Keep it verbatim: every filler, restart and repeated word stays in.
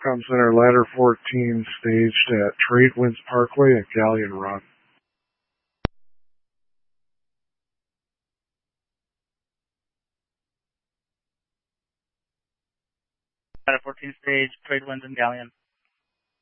Outcome Center, Ladder fourteen, staged at Tradewinds Parkway and Galleon Run. Ladder fourteen, stage, Tradewinds and Galleon.